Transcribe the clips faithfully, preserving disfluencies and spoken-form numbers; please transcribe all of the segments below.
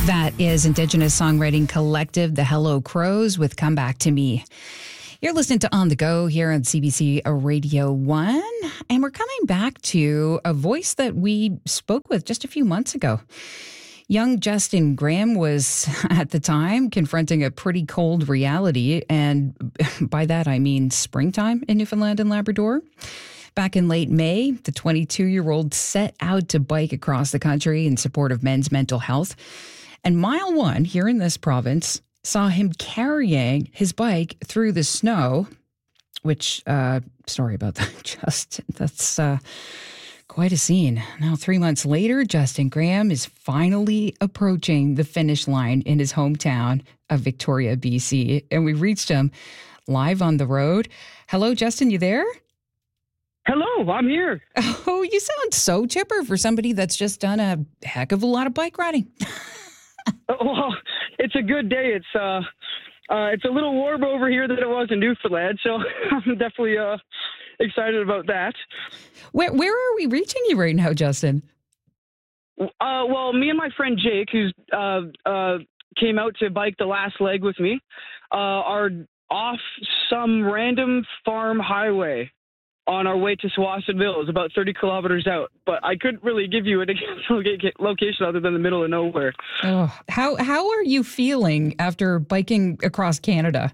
That is Indigenous Songwriting Collective, the Hello Crows, with Come Back to Me. You're listening to On the Go here on C B C Radio one, and we're coming back to a voice that we spoke with just a few months ago. Young Justin Graham was, at the time, confronting a pretty cold reality, and by that I mean springtime in Newfoundland and Labrador. Back in late May, the twenty-two-year-old set out to bike across the country in support of men's mental health. And mile one here in this province saw him carrying his bike through the snow, which, uh, sorry about that, Justin. That's uh, quite a scene. Now, three months later, Justin Graham is finally approaching the finish line in his hometown of Victoria, B C. And we reached him live on the road. Hello, Justin, you there? Hello, I'm here. Oh, you sound so chipper for somebody that's just done a heck of a lot of bike riding. Well, it's a good day. It's uh, uh, it's a little warmer over here than it was in Newfoundland, so I'm definitely uh, excited about that. Where where are we reaching you right now, Justin? Uh, well, me and my friend Jake, who's uh, uh, came out to bike the last leg with me, uh, are off some random farm highway on our way to Tsawwassen Mills, about thirty kilometers out. But I couldn't really give you a location other than the middle of nowhere. Oh, how how are you feeling after biking across Canada?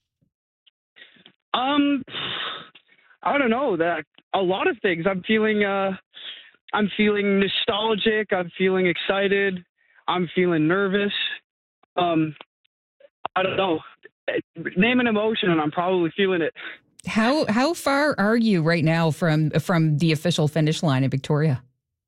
Um, I don't know. That a lot of things. I'm feeling. Uh, I'm feeling nostalgic. I'm feeling excited. I'm feeling nervous. Um, I don't know. Name an emotion, and I'm probably feeling it. How how far are you right now from from the official finish line in Victoria?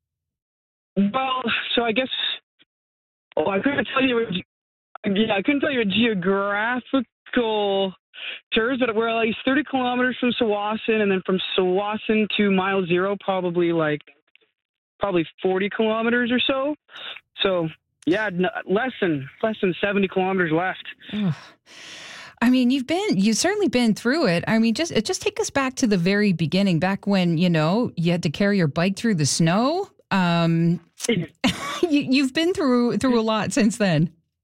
Well, so I guess oh, I couldn't tell you. A, yeah, I couldn't tell you a geographical terms, but we're at least thirty kilometers from Tsawwassen, and then from Tsawwassen to mile zero, probably like probably forty kilometers or so. So yeah, less than less than seventy kilometers left. Oh. I mean, you've been, you've certainly been through it. I mean, just just take us back to the very beginning, back when, you know, you had to carry your bike through the snow. Um, you, you've been through through a lot since then.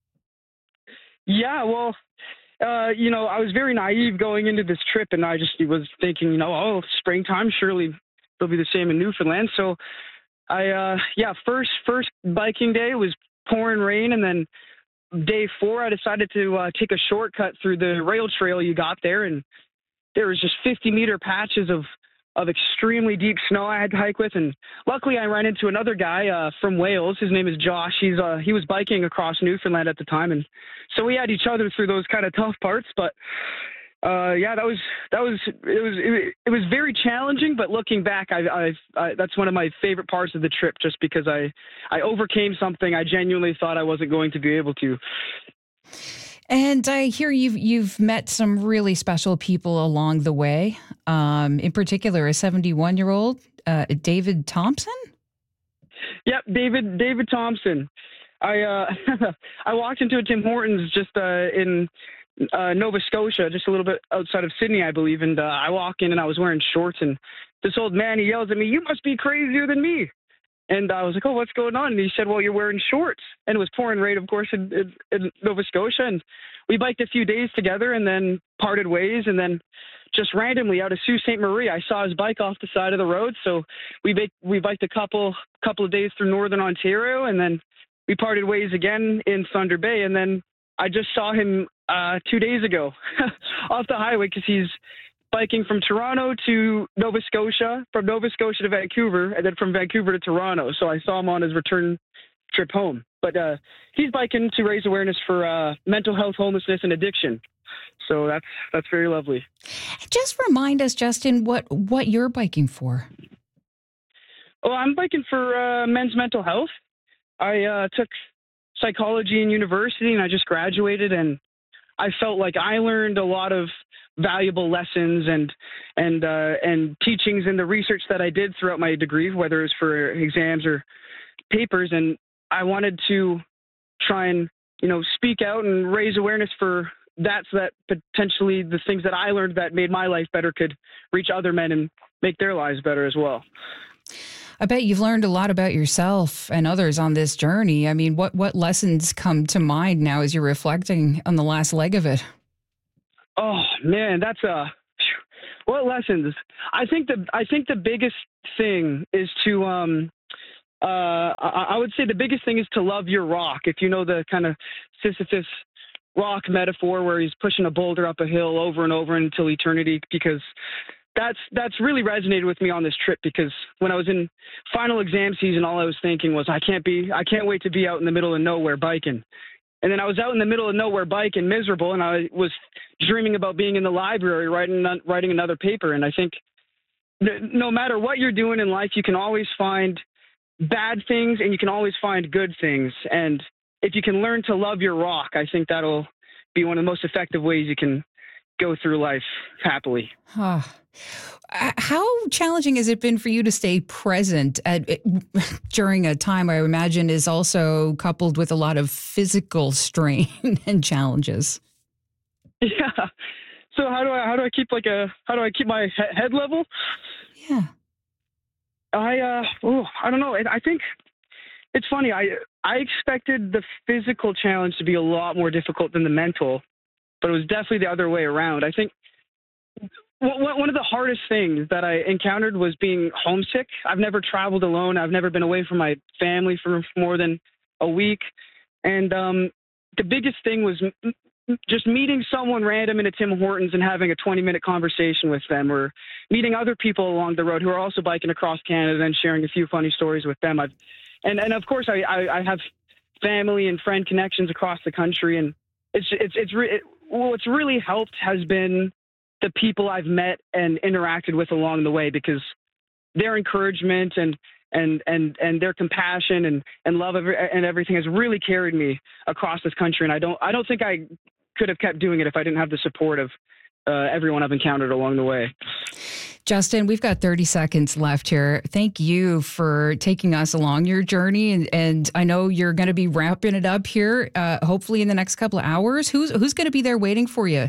Yeah, well, uh, you know, I was very naive going into this trip, and I just was thinking, you know, oh, springtime, surely it'll be the same in Newfoundland. So I, uh, yeah, first first biking day was pouring rain, and then day four, I decided to uh, take a shortcut through the rail trail you got there, and there was just fifty meter patches of, of extremely deep snow I had to hike with. And luckily, I ran into another guy uh, from Wales. His name is Josh. He's uh, he was biking across Newfoundland at the time, and so we had each other through those kind of tough parts. But uh, yeah, that was that was it was it, it was very challenging. But looking back, I, I, I that's one of my favorite parts of the trip, just because I I overcame something I genuinely thought I wasn't going to be able to. And I hear you've you've met some really special people along the way. Um, in particular, a seventy-one-year-old uh, David Thompson. Yep, David David Thompson. I uh, I walked into a Tim Hortons just uh, in uh, Nova Scotia, just a little bit outside of Sydney, I believe. And uh, I walk in and I was wearing shorts, and this old man, he yells at me, "You must be crazier than me." And I was like, "Oh, what's going on?" And he said, "Well, you're wearing shorts." And it was pouring rain, of course, in, in, in Nova Scotia. And we biked a few days together and then parted ways. And then just randomly out of Sault Ste. Marie, I saw his bike off the side of the road. So we biked, we biked a couple couple of days through Northern Ontario, and then we parted ways again in Thunder Bay. And then I just saw him uh, two days ago off the highway, because he's biking from Toronto to Nova Scotia, from Nova Scotia to Vancouver, and then from Vancouver to Toronto. So I saw him on his return trip home. But uh, he's biking to raise awareness for uh, mental health, homelessness, and addiction. So that's that's very lovely. Just remind us, Justin, what, what you're biking for. Oh, I'm biking for uh, men's mental health. I uh, took psychology in university, and I just graduated, and I felt like I learned a lot of valuable lessons and and uh, and teachings in the research that I did throughout my degree, whether it was for exams or papers. And I wanted to try and, you know, speak out and raise awareness for that, so that potentially the things that I learned that made my life better could reach other men and make their lives better as well. I bet you've learned a lot about yourself and others on this journey. I mean, what, what lessons come to mind now as you're reflecting on the last leg of it? Oh man, that's a what lessons. I think the I think the biggest thing is to um uh I, I would say the biggest thing is to love your rock. If you know the kind of Sisyphus rock metaphor where he's pushing a boulder up a hill over and over until eternity, because that's that's really resonated with me on this trip, because when I was in final exam season, all I was thinking was I can't be I can't wait to be out in the middle of nowhere biking. And then I was out in the middle of nowhere biking, miserable, and I was dreaming about being in the library writing writing another paper. And I think no matter what you're doing in life, you can always find bad things and you can always find good things. And if you can learn to love your rock, I think that'll be one of the most effective ways you can go through life happily. Huh. How challenging has it been for you to stay present at, during a time I imagine is also coupled with a lot of physical strain and challenges? Yeah. So how do I how do I keep like a how do I keep my he- head level? Yeah. I uh oh I don't know. I think it's funny. I I expected the physical challenge to be a lot more difficult than the mental, but it was definitely the other way around. I think one of the hardest things that I encountered was being homesick. I've never traveled alone. I've never been away from my family for more than a week. And um, the biggest thing was m- just meeting someone random in a Tim Hortons and having a twenty-minute conversation with them, or meeting other people along the road who are also biking across Canada and sharing a few funny stories with them. I've, and, and, of course, I, I, I have family and friend connections across the country. And it's, it's, it's re- it, what's really helped has been the people I've met and interacted with along the way, because their encouragement and and and and their compassion and and love every, and everything has really carried me across this country. And I don't I don't think I could have kept doing it if I didn't have the support of uh, everyone I've encountered along the way. Justin, we've got thirty seconds left here. Thank you for taking us along your journey, and, and I know you're going to be wrapping it up here, uh, hopefully in the next couple of hours. Who's who's going to be there waiting for you?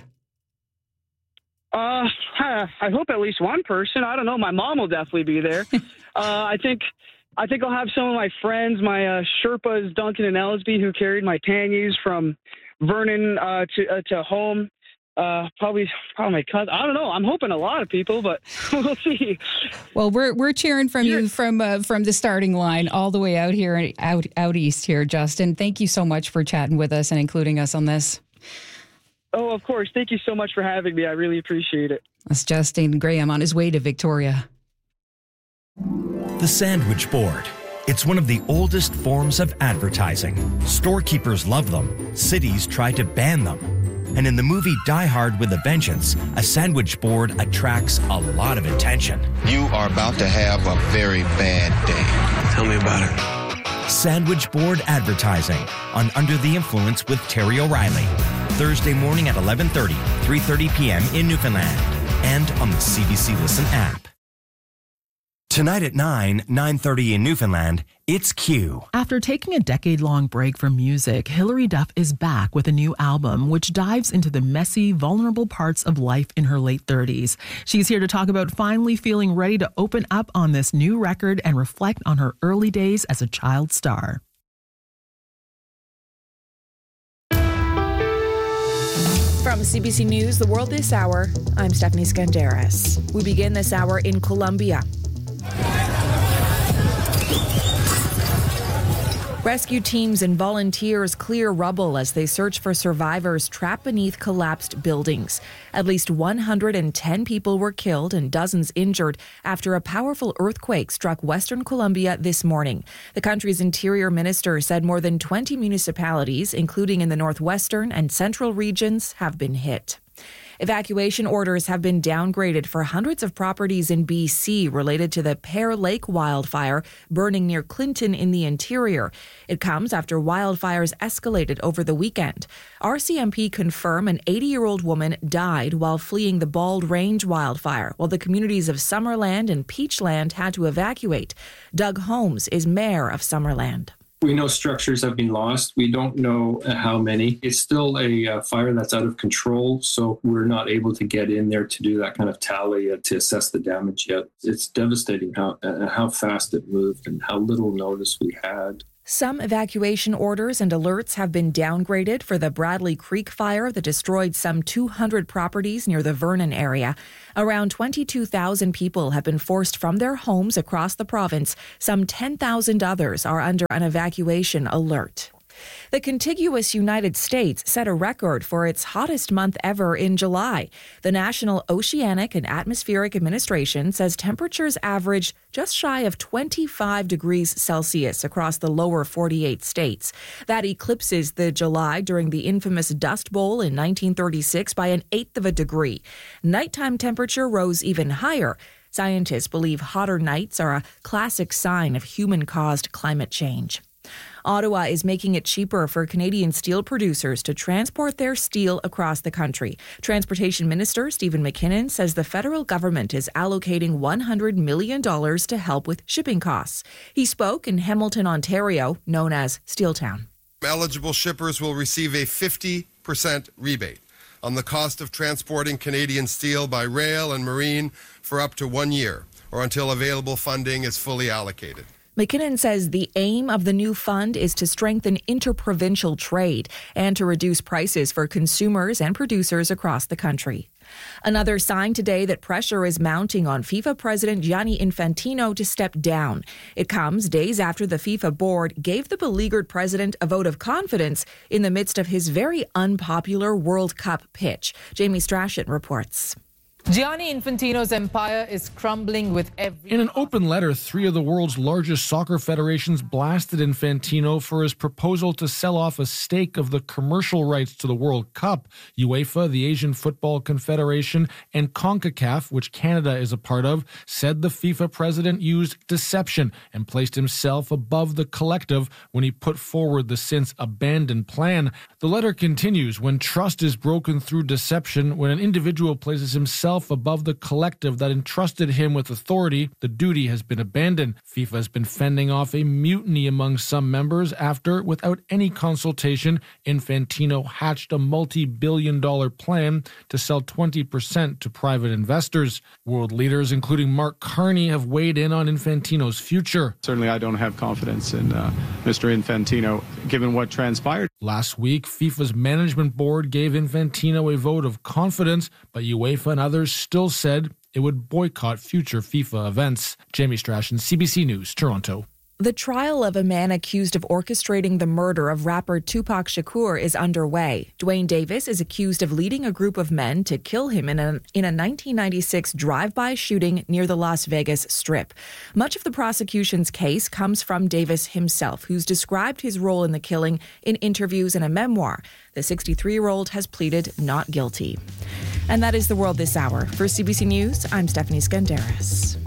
Uh, I hope at least one person. I don't know. My mom will definitely be there. uh, I think, I think I'll have some of my friends, my uh, Sherpas, Duncan and Ellsby, who carried my panniers from Vernon uh, to uh, to home. Uh, probably, probably my cousin. I don't know. I'm hoping a lot of people, but we'll see. Well, we're we're cheering from You're- you from uh, from the starting line all the way out here, out out east here, Justin. Thank you so much for chatting with us and including us on this. Oh, of course. Thank you so much for having me. I really appreciate it. That's Justin Graham on his way to Victoria. The sandwich board. It's one of the oldest forms of advertising. Storekeepers love them. Cities try to ban them. And in the movie Die Hard with a Vengeance, a sandwich board attracts a lot of attention. You are about to have a very bad day. Tell me about it. Sandwich board advertising on Under the Influence with Terry O'Reilly. Thursday morning at eleven thirty, three thirty p.m. in Newfoundland and on the C B C Listen app. Tonight at nine, nine thirty in Newfoundland, it's Q. After taking a decade-long break from music, Hilary Duff is back with a new album which dives into the messy, vulnerable parts of life in her late thirties. She's here to talk about finally feeling ready to open up on this new record and reflect on her early days as a child star. From C B C News, The World This Hour, I'm Stephanie Skandaris. We begin this hour in Colombia. Rescue teams and volunteers clear rubble as they search for survivors trapped beneath collapsed buildings. At least one hundred ten people were killed and dozens injured after a powerful earthquake struck western Colombia this morning. The country's interior minister said more than twenty municipalities, including in the northwestern and central regions, have been hit. Evacuation orders have been downgraded for hundreds of properties in B C related to the Pear Lake wildfire burning near Clinton in the interior. It comes after wildfires escalated over the weekend. R C M P confirm an eighty-year-old woman died while fleeing the Bald Range wildfire, while the communities of Summerland and Peachland had to evacuate. Doug Holmes is mayor of Summerland. We know structures have been lost. We don't know how many. It's still a uh, fire that's out of control, so we're not able to get in there to do that kind of tally uh, to assess the damage yet. It's devastating how uh, how fast it moved and how little notice we had. Some evacuation orders and alerts have been downgraded for the Bradley Creek fire that destroyed some two hundred properties near the Vernon area. Around twenty-two thousand people have been forced from their homes across the province. Some ten thousand others are under an evacuation alert. The contiguous United States set a record for its hottest month ever in July. The National Oceanic and Atmospheric Administration says temperatures averaged just shy of twenty-five degrees Celsius across the lower forty-eight states. That eclipses the July during the infamous Dust Bowl in nineteen thirty-six by an eighth of a degree. Nighttime temperature rose even higher. Scientists believe hotter nights are a classic sign of human-caused climate change. Ottawa is making it cheaper for Canadian steel producers to transport their steel across the country. Transportation Minister Stephen McKinnon says the federal government is allocating one hundred million dollars to help with shipping costs. He spoke in Hamilton, Ontario, known as Steeltown. Eligible shippers will receive a fifty percent rebate on the cost of transporting Canadian steel by rail and marine for up to one year or until available funding is fully allocated. McKinnon says the aim of the new fund is to strengthen interprovincial trade and to reduce prices for consumers and producers across the country. Another sign today that pressure is mounting on FIFA President Gianni Infantino to step down. It comes days after the FIFA board gave the beleaguered president a vote of confidence in the midst of his very unpopular World Cup pitch. Jamie Strachan reports. Gianni Infantino's empire is crumbling with every... In an open letter, three of the world's largest soccer federations blasted Infantino for his proposal to sell off a stake of the commercial rights to the World Cup. UEFA, the Asian Football Confederation, and CONCACAF, which Canada is a part of, said the FIFA president used deception and placed himself above the collective when he put forward the since abandoned plan. The letter continues, when trust is broken through deception, when an individual places himself above the collective that entrusted him with authority, the duty has been abandoned. FIFA has been fending off a mutiny among some members after, without any consultation, Infantino hatched a multi-billion dollar plan to sell twenty percent to private investors. World leaders, including Mark Carney, have weighed in on Infantino's future. Certainly, I don't have confidence in uh, Mister Infantino, given what transpired. Last week, FIFA's management board gave Infantino a vote of confidence, but UEFA and others still said it would boycott future FIFA events. Jamie Strachan, C B C News, Toronto. The trial of a man accused of orchestrating the murder of rapper Tupac Shakur is underway. Dwayne Davis is accused of leading a group of men to kill him in a, in a nineteen ninety-six drive-by shooting near the Las Vegas Strip. Much of the prosecution's case comes from Davis himself, who's described his role in the killing in interviews and a memoir. The sixty-three-year-old has pleaded not guilty. And that is the world this hour. For C B C News, I'm Stephanie Skandaris.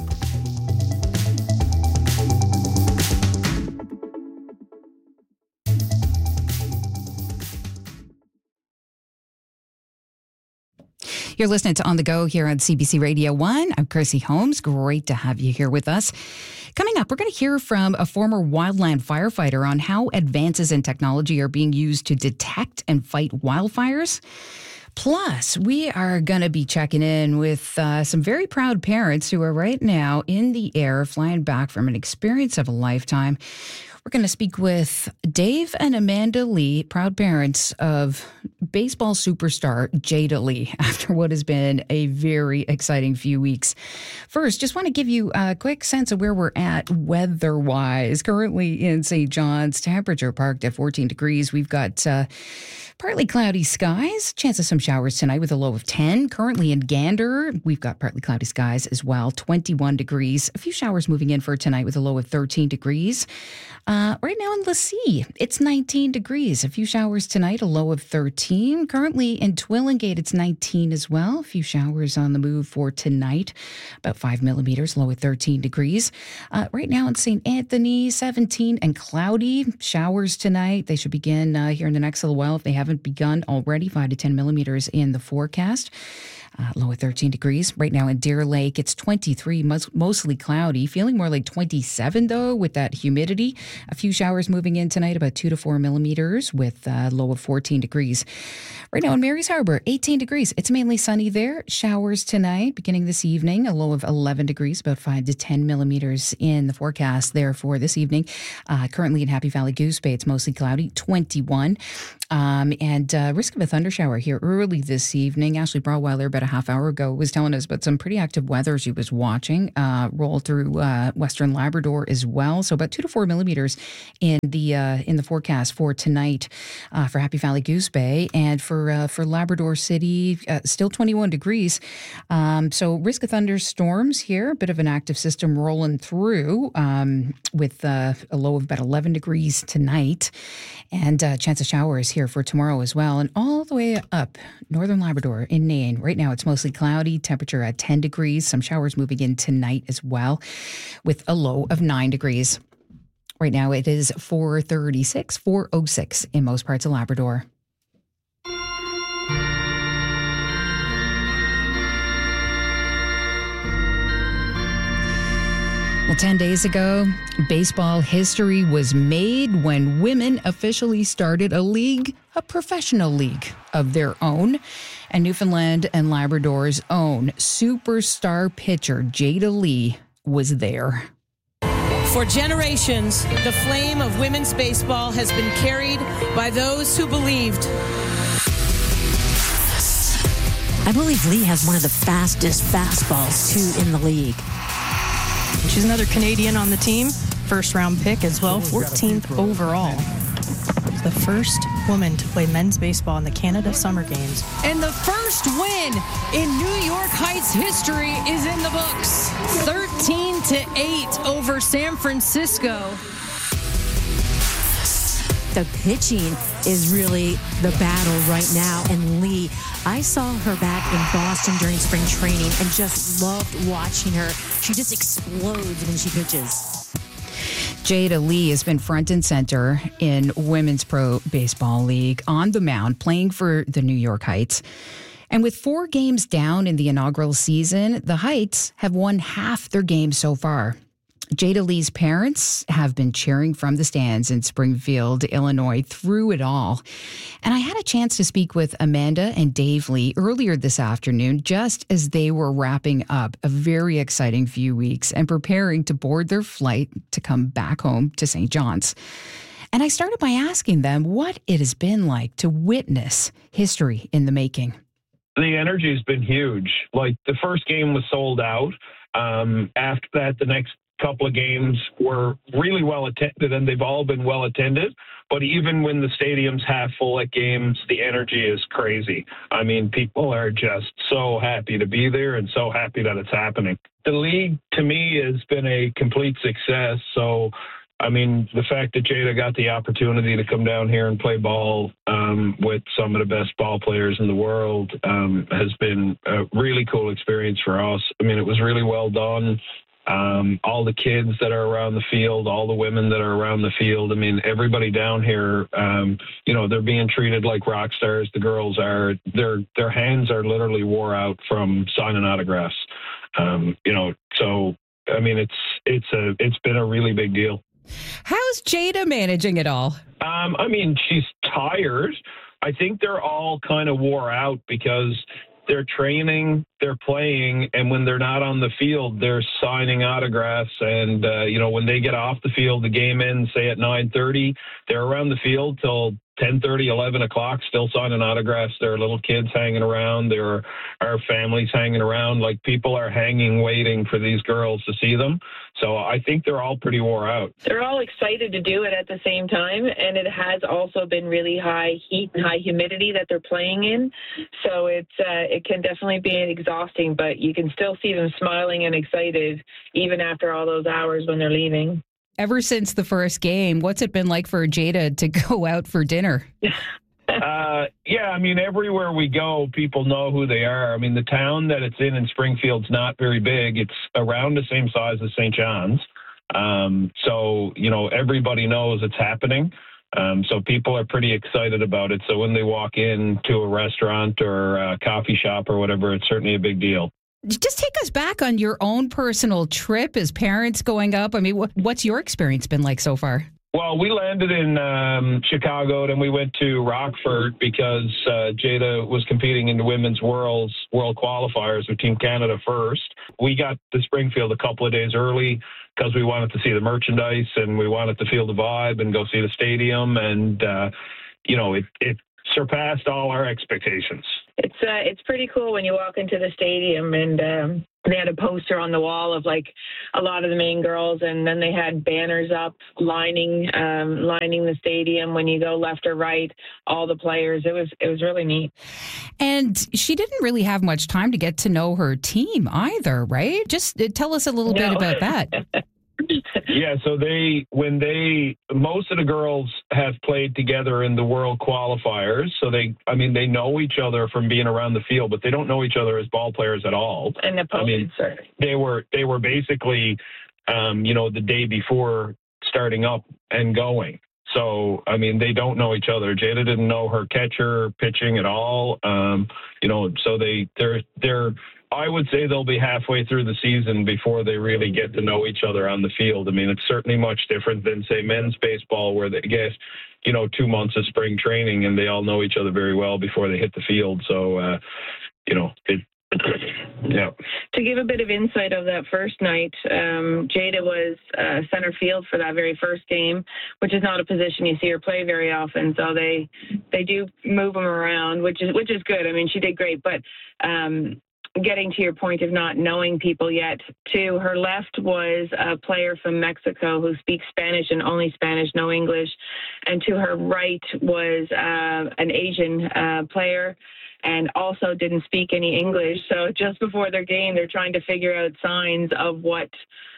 You're listening to On the Go here on C B C Radio one. I'm Chrissy Holmes. Great to have you here with us. Coming up, we're going to hear from a former wildland firefighter on how advances in technology are being used to detect and fight wildfires. Plus, we are going to be checking in with uh, some very proud parents who are right now in the air flying back from an experience of a lifetime. We're going to speak with Dave and Amanda Lee, proud parents of baseball superstar Jada Lee, after what has been a very exciting few weeks. First, just want to give you a quick sense of where we're at weather-wise. Currently in Saint John's, temperature parked at fourteen degrees. We've got uh, partly cloudy skies, chance of some showers tonight with a low of ten. Currently in Gander, we've got partly cloudy skies as well, twenty-one degrees. A few showers moving in for tonight with a low of thirteen degrees. Uh, right now in Lassie, it's nineteen degrees. A few showers tonight, a low of thirteen. Currently in Twillingate, it's nineteen as well. A few showers on the move for tonight, about five millimeters, low of thirteen degrees. Uh, right now in Saint Anthony, seventeen and cloudy. Showers tonight. They should begin uh, here in the next little while if they haven't begun already, five to ten millimeters in the forecast. Uh, low of thirteen degrees. Right now in Deer Lake, it's twenty-three, most, mostly cloudy. Feeling more like twenty-seven, though, with that humidity. A few showers moving in tonight, about two to four millimeters, with a low of fourteen degrees. Right now in Marys Harbor, eighteen degrees. It's mainly sunny there. Showers tonight, beginning this evening, a low of eleven degrees, about five to ten millimeters in the forecast there for this evening. Uh, currently in Happy Valley Goose Bay, it's mostly cloudy, twenty-one. Um, and uh, risk of a thunder shower here early this evening. Ashley Brawweiler, about a half hour ago, was telling us about some pretty active weather she was watching uh, roll through uh, Western Labrador as well. So about two to four millimeters in the uh, in the forecast for tonight uh, for Happy Valley Goose Bay, and for uh, for Labrador City, uh, still twenty-one degrees. Um, so risk of thunderstorms here. A bit of an active system rolling through um, with uh, a low of about eleven degrees tonight, and uh, chance of showers here for tomorrow as well. And all the way up Northern Labrador in Nain. Right now it's mostly cloudy, temperature at ten degrees. Some showers moving in tonight as well, with a low of nine degrees. Right now it is four thirty-six, four oh six in most parts of Labrador. Well, ten days ago, baseball history was made when women officially started a league, a professional league of their own. And Newfoundland and Labrador's own superstar pitcher, Jada Lee, was there. For generations, the flame of women's baseball has been carried by those who believed. I believe Lee has one of the fastest fastballs, too, in the league. She's another Canadian on the team, first round pick as well, fourteenth overall. The first woman to play men's baseball in the Canada Summer Games. And the first win in New York Heights history is in the books. thirteen to eight over San Francisco. The pitching is really the battle right now. And Lee, I saw her back in Boston during spring training and just loved watching her. She just explodes when she pitches. Jada Lee has been front and center in Women's Pro Baseball League, on the mound, playing for the New York Heights. And with four games down in the inaugural season, the Heights have won half their games so far. Jada Lee's parents have been cheering from the stands in Springfield, Illinois, through it all. And I had a chance to speak with Amanda and Dave Lee earlier this afternoon, just as they were wrapping up a very exciting few weeks and preparing to board their flight to come back home to Saint John's. And I started by asking them what it has been like to witness history in the making. The energy has been huge. Like, the first game was sold out. Um, after that, the next couple of games were really well attended, and they've all been well attended. But even when the stadium's half full at games, the energy is crazy. I mean, people are just so happy to be there and so happy that it's happening. The league, to me, has been a complete success. So, I mean, the fact that Jada got the opportunity to come down here and play ball um, with some of the best ball players in the world um, has been a really cool experience for us. I mean, it was really well done. Um, all the kids that are around the field, all the women that are around the field. I mean, everybody down here, um, you know, they're being treated like rock stars. The girls are, their, their hands are literally wore out from signing autographs. Um, you know, so, I mean, it's, it's a, it's been a really big deal. How's Jada managing it all? Um, I mean, she's tired. I think they're all kind of wore out because they're training, they're playing, and when they're not on the field, they're signing autographs. And, uh, you know, when they get off the field, the game ends, say, at nine thirty, they're around the field till ten thirty, eleven o'clock, still signing autographs. There are little kids hanging around. There are families hanging around. Like, people are hanging, waiting for these girls to see them. So I think they're all pretty wore out. They're all excited to do it at the same time, and it has also been really high heat and high humidity that they're playing in. So it's uh, it can definitely be exhausting, but you can still see them smiling and excited even after all those hours when they're leaving. Ever since the first game, what's it been like for Jada to go out for dinner? uh, yeah, I mean, everywhere we go, people know who they are. I mean, the town that it's in in Springfield's not very big. It's around the same size as Saint John's. Um, so, you know, everybody knows it's happening. Um, so people are pretty excited about it. So when they walk in to a restaurant or a coffee shop or whatever, it's certainly a big deal. Just take us back on your own personal trip as parents going up. I mean, what, what's your experience been like so far? Well, we landed in um, Chicago, then we went to Rockford because uh, Jada was competing in the women's worlds world qualifiers with Team Canada first. We got to Springfield a couple of days early because we wanted to see the merchandise and we wanted to feel the vibe and go see the stadium. And, uh, you know, it, it surpassed all our expectations. It's uh, it's pretty cool when you walk into the stadium and um, they had a poster on the wall of like a lot of the main girls, and then they had banners up lining um, lining the stadium. When you go left or right, all the players. It was it was really neat. And she didn't really have much time to get to know her team either, right? Just tell us a little No. bit about that. Yeah, so they, when they, most of the girls have played together in the world qualifiers. So they, I mean, they know each other from being around the field, but they don't know each other as ball players at all. And the I mean, they were, they were basically, um, you know, the day before starting up and going. So, I mean, they don't know each other. Jada didn't know her catcher pitching at all. Um, you know, so they, they're, they're, I would say they'll be halfway through the season before they really get to know each other on the field. I mean, it's certainly much different than, say, men's baseball, where they get, you know, two months of spring training and they all know each other very well before they hit the field. So, uh, you know, it, yeah. To give a bit of insight of that first night, um, Jada was uh, center field for that very first game, which is not a position you see her play very often. So they they do move them around, which is which is good. I mean, she did great, but. Um, Getting to your point of not knowing people yet, to her left was a player from Mexico who speaks Spanish and only Spanish, no English. And to her right was uh, an Asian uh, player and also didn't speak any English. So just before their game, they're trying to figure out signs of what,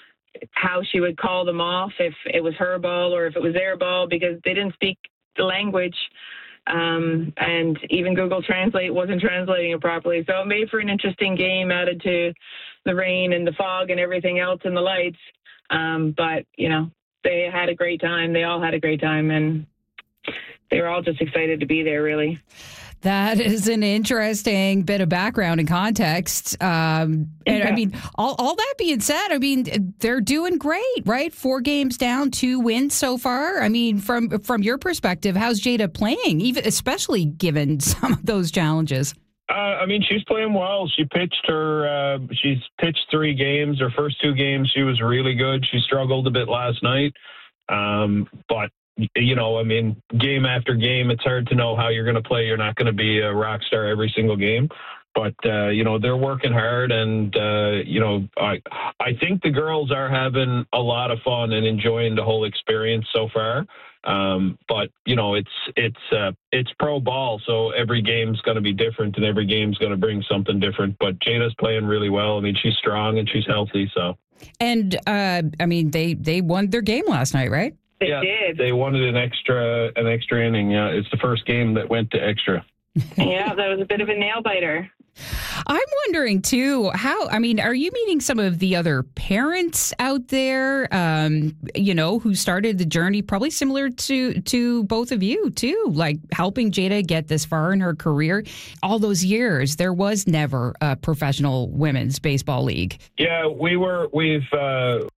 how she would call them off, if it was her ball or if it was their ball, because they didn't speak the language. Um, and even Google Translate wasn't translating it properly. So it made for an interesting game, added to the rain and the fog and everything else and the lights. Um, but, you know, they had a great time. They all had a great time, and they were all just excited to be there, really. That is an interesting bit of background and context. Um, and Yeah. I mean, all, all that being said, I mean, they're doing great, right? Four games down, two wins so far. I mean, from from your perspective, how's Jada playing, even especially given some of those challenges? Uh, I mean, she's playing well. She pitched her, uh, she's pitched three games. Her first two games, she was really good. She struggled a bit last night. Um, but you know, I mean, game after game, it's hard to know how you're going to play. You're not going to be a rock star every single game. But, uh, you know, they're working hard. And, uh, you know, I I think the girls are having a lot of fun and enjoying the whole experience so far. Um, but, you know, it's it's uh, it's pro ball. So every game's going to be different and every game's going to bring something different. But Jada's playing really well. I mean, she's strong and she's healthy. So. And, uh, I mean, they, they won their game last night, right? They yeah, did. They wanted an extra an extra inning. Yeah, it's the first game that went to extra. Yeah, that was a bit of a nail biter. I'm wondering, too, how, I mean, are you meeting some of the other parents out there, um, you know, who started the journey probably similar to, to both of you, too, like helping Jada get this far in her career? All those years, there was never a professional women's baseball league. Yeah, we were, we've, uh,